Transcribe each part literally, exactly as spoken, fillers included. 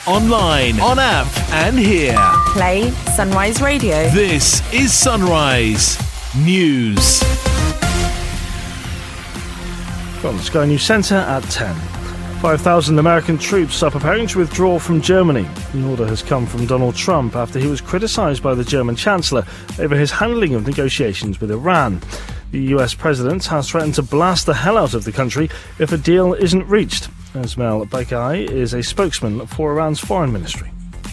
online, on app and here. Play Sunrise Radio. This is Sunrise News. From the Sky News Centre at ten. five thousand American troops are preparing to withdraw from Germany. The order has come from Donald Trump after he was criticised by the German Chancellor over his handling of negotiations with Iran. The U S President has threatened to blast the hell out of the country if a deal isn't reached. Ismail Baghai is a spokesman for Iran's foreign ministry.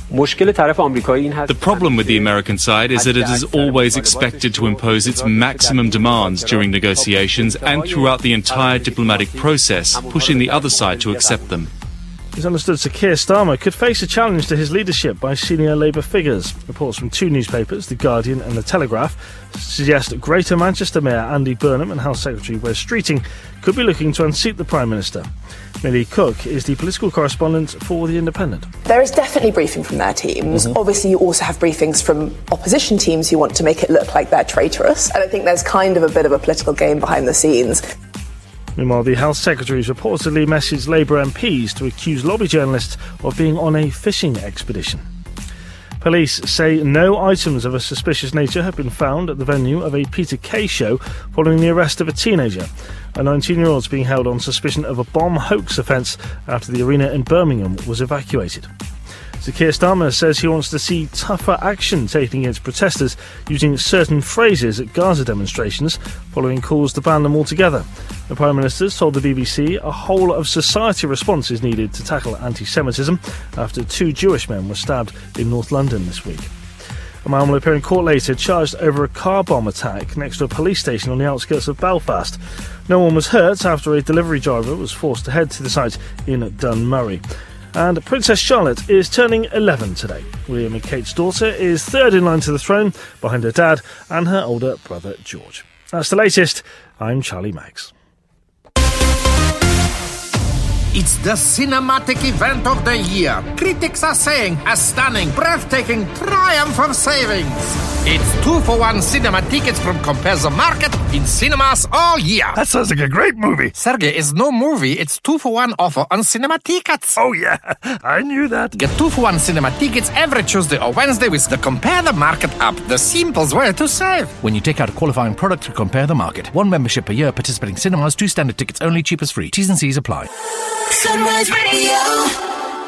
The problem with the American side is that it is always expected to impose its maximum demands during negotiations and throughout the entire diplomatic process, pushing the other side to accept them. It's understood Sir Keir Starmer could face a challenge to his leadership by senior Labour figures. Reports from two newspapers, The Guardian and The Telegraph, suggest Greater Manchester Mayor Andy Burnham and Health Secretary Wes Streeting could be looking to unseat the Prime Minister. Millie Cook is the political correspondent for The Independent. There is definitely briefing from their teams. Mm-hmm. Obviously, you also have briefings from opposition teams who want to make it look like they're traitorous. And I think there's kind of a bit of a political game behind the scenes. Meanwhile, the Health Secretary has reportedly messaged Labour M Ps to accuse lobby journalists of being on a fishing expedition. Police say no items of a suspicious nature have been found at the venue of a Peter Kay show following the arrest of a teenager. A nineteen-year-old is being held on suspicion of a bomb hoax offence after the arena in Birmingham was evacuated. Sir Keir Starmer says he wants to see tougher action taken against protesters using certain phrases at Gaza demonstrations following calls to ban them altogether. The Prime Minister's told the B B C a whole of society response is needed to tackle anti-Semitism after two Jewish men were stabbed in North London this week. A man will appear in court later charged over a car bomb attack next to a police station on the outskirts of Belfast. No one was hurt after a delivery driver was forced to head to the site in Dunmurray. And Princess Charlotte is turning eleven today. William and Kate's daughter is third in line to the throne, behind her dad and her older brother George. That's the latest. I'm Charlie Maggs. It's the cinematic event of the year. Critics are saying a stunning, breathtaking triumph of savings. It's two for one cinema tickets from Compare the Market in cinemas all year. That sounds like a great movie. Sergey, it's no movie. It's two for one offer on cinema tickets. Oh, yeah. I knew that. Get two for one cinema tickets every Tuesday or Wednesday with the Compare the Market app. The simplest way to save. When you take out a qualifying product to Compare the Market. One membership per year, participating cinemas, two standard tickets only, cheapest free. T's and C's apply. Sunrise Radio.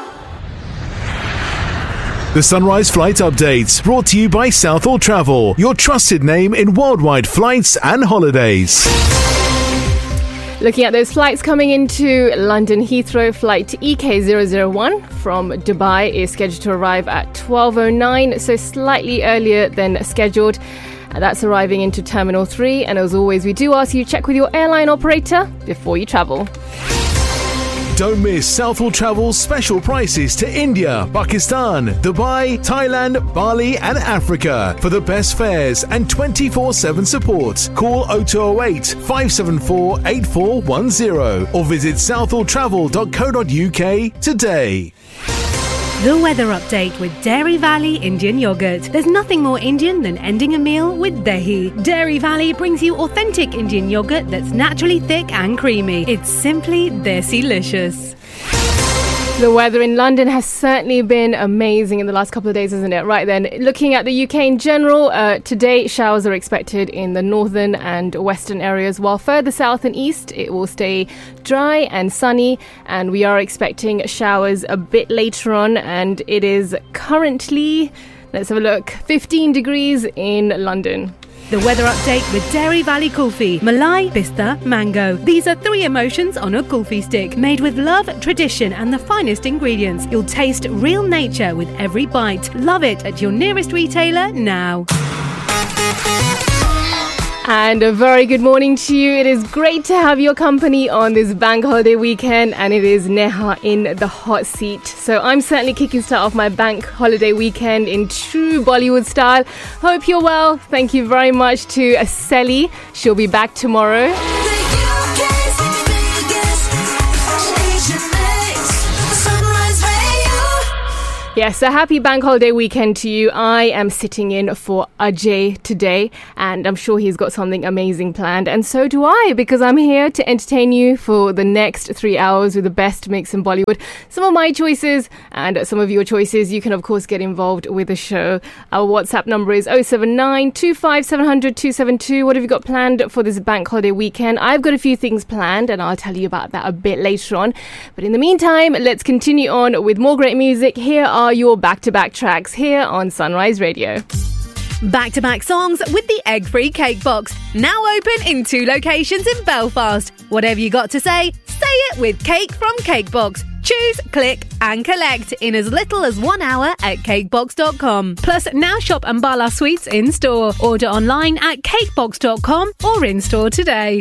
The Sunrise Flight Updates, brought to you by Southall Travel, your trusted name in worldwide flights and holidays. Looking at those flights coming into London Heathrow, flight E K zero zero one from Dubai is scheduled to arrive at twelve oh nine, so slightly earlier than scheduled. That's arriving into Terminal three, and as always, we do ask you to check with your airline operator before you travel. Don't miss Southall Travel's special prices to India, Pakistan, Dubai, Thailand, Bali and Africa. For the best fares and twenty-four seven support, call oh two oh eight, five seven four, eight four one oh or visit southall travel dot co dot uk today. The weather update with Dairy Valley Indian Yogurt. There's nothing more Indian than ending a meal with dahi. Dairy Valley brings you authentic Indian yogurt that's naturally thick and creamy. It's simply desi-licious. The weather in London has certainly been amazing in the last couple of days, isn't it? Right then, looking at the U K in general, uh, today showers are expected in the northern and western areas, while further south and east it will stay dry and sunny, and we are expecting showers a bit later on, and it is currently, let's have a look, fifteen degrees in London. The weather update with Dairy Valley Kulfi. Malai, Pista, Mango. These are three emotions on a kulfi stick. Made with love, tradition and the finest ingredients. You'll taste real nature with every bite. Love it at your nearest retailer now. And a very good morning to you. It is great to have your company on this bank holiday weekend, and it is Neha in the hot seat. So I'm certainly kicking start off my bank holiday weekend in true Bollywood style. Hope you're well. Thank you very much to Sally. She'll be back tomorrow. Yes, a happy bank holiday weekend to you. I am sitting in for Ajay today, and I'm sure he's got something amazing planned, and so do I, because I'm here to entertain you for the next three hours with the best mix in Bollywood. Some of my choices and some of your choices. You can, of course, get involved with the show. Our WhatsApp number is oh seven nine, two five seven zero zero, two seven two. What have you got planned for this bank holiday weekend? I've got a few things planned, and I'll tell you about that a bit later on. But in the meantime, let's continue on with more great music. Here are your back-to-back tracks here on Sunrise Radio. Back-to-back songs with the egg-free cake box. Now open in two locations in Belfast. Whatever you got to say, say it with Cake from Cakebox. Choose, click and collect in as little as one hour at cakebox dot com. Plus, now shop Ambala Sweets in store. Order online at cakebox dot com or in store today.